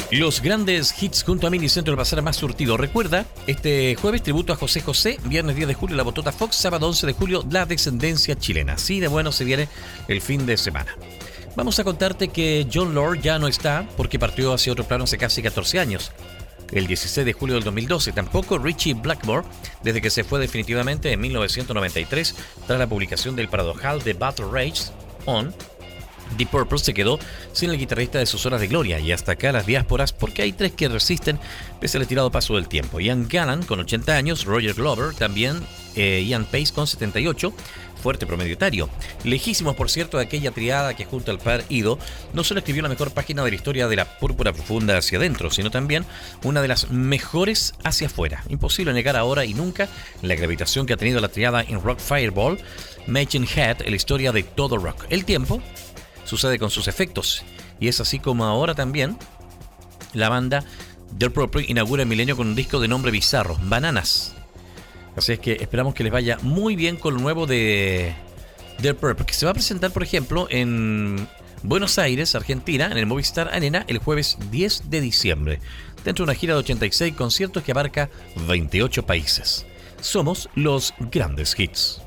Los grandes hits junto a Minicentro del Bazar más surtido. Recuerda, este jueves tributo a José José, viernes 10 de julio La Botota Fox, sábado 11 de julio La Descendencia Chilena. Así de bueno se viene el fin de semana. Vamos a contarte que Jon Lord ya no está porque partió hacia otro plano hace casi 14 años. El 16 de julio del 2012. Tampoco Richie Blackmore, desde que se fue definitivamente en 1993 tras la publicación del paradojal The Battle Rage On. Deep Purple se quedó sin el guitarrista de sus horas de gloria y hasta acá las diásporas porque hay tres que resisten pese al estirado paso del tiempo. Ian Gallan con 80 años, Roger Glover también, Ian Pace con 78, fuerte promedio etario. Lejísimos, por cierto, de aquella triada que junto al par Ido no solo escribió la mejor página de la historia de la púrpura profunda hacia adentro, sino también una de las mejores hacia afuera. Imposible negar ahora y nunca la gravitación que ha tenido la triada en Rock Fireball, Machine Head, la historia de todo rock. El tiempo sucede con sus efectos, y es así como ahora también la banda Deep Purple inaugura el milenio con un disco de nombre bizarro, Bananas. Así es que esperamos que les vaya muy bien con lo nuevo de Deep Purple, que se va a presentar, por ejemplo, en Buenos Aires, Argentina, en el Movistar Arena, el jueves 10 de diciembre, dentro de una gira de 86 conciertos que abarca 28 países. Somos los grandes hits.